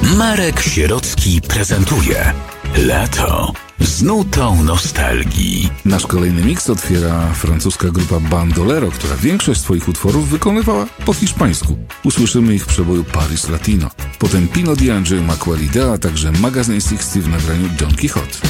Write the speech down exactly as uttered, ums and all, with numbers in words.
Marek Sierocki prezentuje Lato z nutą nostalgii. Nasz kolejny miks otwiera francuska grupa Bandolero, która większość swoich utworów wykonywała po hiszpańsku. Usłyszymy ich w przeboju Paris Latino. Potem Pino D'Angelo, Maquelida, a także Magazine sześćdziesiąt w nagraniu Don Quixote.